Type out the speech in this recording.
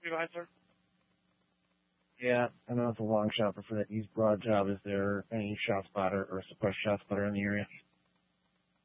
be by, sir? Yeah, I know it's a long shot, but for that East Broad job, is there any shot spotter or suppressed shot spotter in the area?